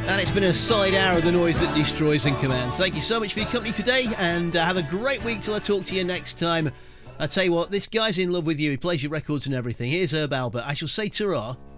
And it's been a solid hour of the noise that destroys and commands. Thank you so much for your company today, and have a great week till I talk to you next time. I tell you what, this guy's in love with you. He plays your records and everything. Here's Herb Albert. I shall say ta-ra.